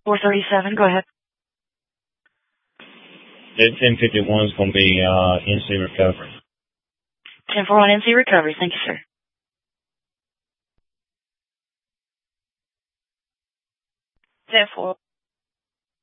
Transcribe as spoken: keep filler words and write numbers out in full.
four thirty-seven, go ahead. That ten fifty-one is going to be uh, N C recovery. ten forty-one N C recovery. Thank you, sir. ten four.